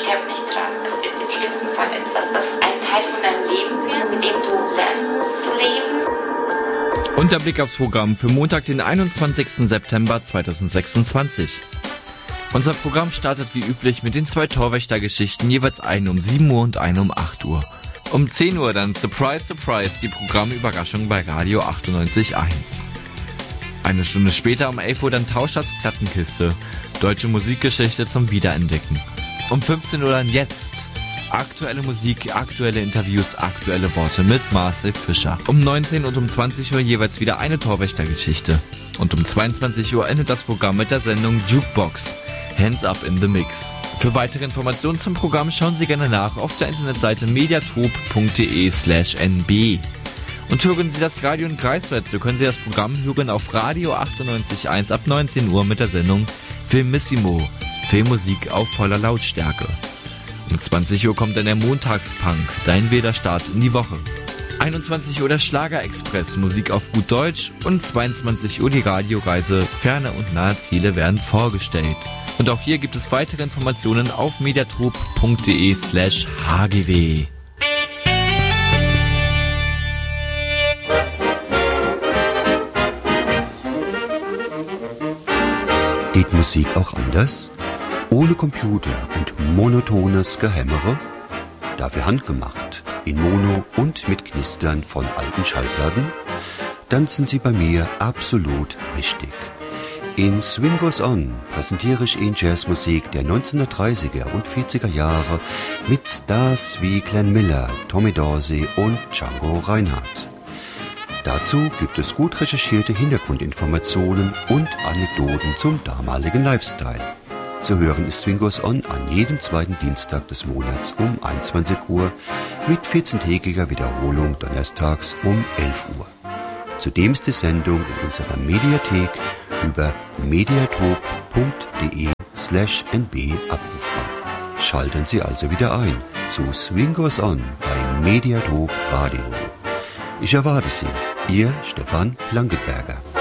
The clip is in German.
sterbe nicht dran. Es ist im schlimmsten Fall etwas, das ein Teil von deinem Leben wird, mit dem du lernen musst zu leben. Und der Blick aufs Programm für Montag, den 21. September 2026. Unser Programm startet wie üblich mit den 2 Torwächtergeschichten, jeweils eine um 7 Uhr und eine um 8 Uhr. Um 10 Uhr dann, surprise, surprise, die Programmüberraschung bei Radio 98.1. Eine Stunde später um 11 Uhr dann Tauschatz Plattenkiste, deutsche Musikgeschichte zum Wiederentdecken. Um 15 Uhr dann jetzt aktuelle Musik, aktuelle Interviews, aktuelle Worte mit Marcel Fischer. Um 19 und um 20 Uhr jeweils wieder eine Torwächtergeschichte. Und um 22 Uhr endet das Programm mit der Sendung Jukebox, Hands Up in the Mix. Für weitere Informationen zum Programm schauen Sie gerne nach auf der Internetseite mediatrop.de/nb. Und hören Sie das Radio in Greifswald, so können Sie das Programm hören auf Radio 98.1 ab 19 Uhr mit der Sendung Filmissimo, Filmmusik auf voller Lautstärke. Um 20 Uhr kommt dann der Montagspunk, dein Wiederstart in die Woche. 21 Uhr der Schlagerexpress, Musik auf gut Deutsch und 22 Uhr die Radioreise, ferne und nahe Ziele werden vorgestellt. Und auch hier gibt es weitere Informationen auf mediatrop.de/hgw. Geht Musik auch anders? Ohne Computer und monotones Gehämmere? Dafür handgemacht, in Mono und mit Knistern von alten Schallplatten? Dann sind Sie bei mir absolut richtig. In Swing Goes On präsentiere ich Ihnen Jazzmusik der 1930er und 40er Jahre mit Stars wie Glenn Miller, Tommy Dorsey und Django Reinhardt. Dazu gibt es gut recherchierte Hintergrundinformationen und Anekdoten zum damaligen Lifestyle. Zu hören ist Swing Goes On an jedem zweiten Dienstag des Monats um 21 Uhr mit 14-tägiger Wiederholung donnerstags um 11 Uhr. Zudem ist die Sendung in unserer Mediathek über mediatrop.de/nb abrufbar. Schalten Sie also wieder ein zu Swing Goes On bei Mediatrop Radio. Ich erwarte Sie, Ihr Stefan Blankenberger.